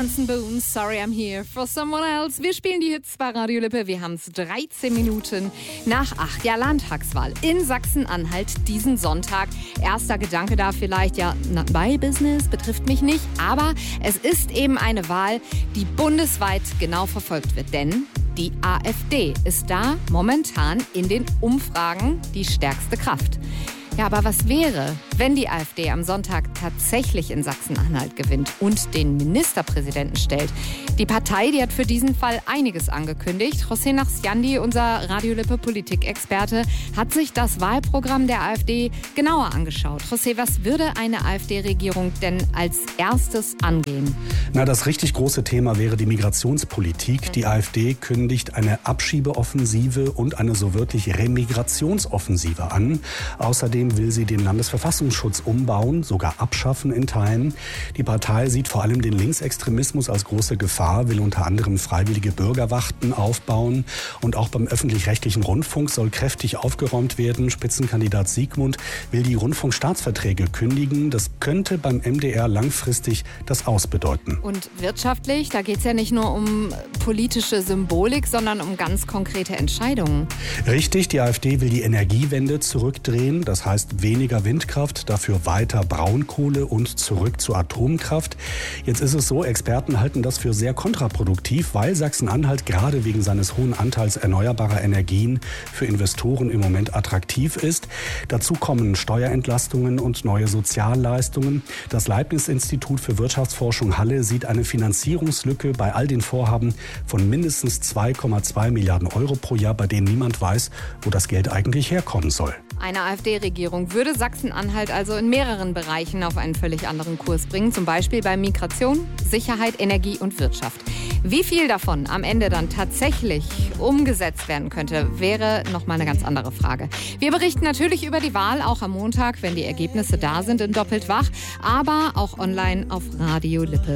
Hanson Bones, Sorry I'm Here for Someone Else. Wir spielen die Hits bei Radio Lippe. Wir haben es 13 Minuten nach 8. Ja, Landtagswahl in Sachsen-Anhalt diesen Sonntag. Erster Gedanke da vielleicht, ja, Business betrifft mich nicht. Aber es ist eben eine Wahl, die bundesweit genau verfolgt wird. Denn die AfD ist da momentan in den Umfragen die stärkste Kraft. Ja, aber was wäre, wenn die AfD am Sonntag tatsächlich in Sachsen-Anhalt gewinnt und den Ministerpräsidenten stellt? Die Partei, die hat für diesen Fall einiges angekündigt. José Nachsiandi, unser Radio Lippe Politikexperte, hat sich das Wahlprogramm der AfD genauer angeschaut. José, was würde eine AfD-Regierung denn als erstes angehen? Na, das richtig große Thema wäre die Migrationspolitik. Die AfD kündigt eine Abschiebeoffensive und eine so wörtlich Remigrationsoffensive an. Außerdem will sie den Landesverfassungsschutz umbauen, sogar abschaffen in Teilen. Die Partei sieht vor allem den Linksextremismus als große Gefahr, will unter anderem freiwillige Bürgerwachten aufbauen. Und auch beim öffentlich-rechtlichen Rundfunk soll kräftig aufgeräumt werden. Spitzenkandidat Siegmund will die Rundfunkstaatsverträge kündigen. Das könnte beim MDR langfristig das Aus bedeuten. Und wirtschaftlich, da geht es ja nicht nur um politische Symbolik, sondern um ganz konkrete Entscheidungen. Richtig, die AfD will die Energiewende zurückdrehen. Das heißt weniger Windkraft, dafür weiter Braunkohle und zurück zur Atomkraft. Jetzt ist es so, Experten halten das für sehr kontraproduktiv, weil Sachsen-Anhalt gerade wegen seines hohen Anteils erneuerbarer Energien für Investoren im Moment attraktiv ist. Dazu kommen Steuerentlastungen und neue Sozialleistungen. Das Leibniz-Institut für Wirtschaftsforschung Halle sieht eine Finanzierungslücke bei all den Vorhaben von mindestens 2,2 Milliarden Euro pro Jahr, bei denen niemand weiß, wo das Geld eigentlich herkommen soll. Eine AfD-Regierung würde Sachsen-Anhalt also in mehreren Bereichen auf einen völlig anderen Kurs bringen, zum Beispiel bei Migration, Sicherheit, Energie und Wirtschaft. Wie viel davon am Ende dann tatsächlich umgesetzt werden könnte, wäre nochmal eine ganz andere Frage. Wir berichten natürlich über die Wahl, auch am Montag, wenn die Ergebnisse da sind, in Doppelt wach, aber auch online auf Radio Lippe.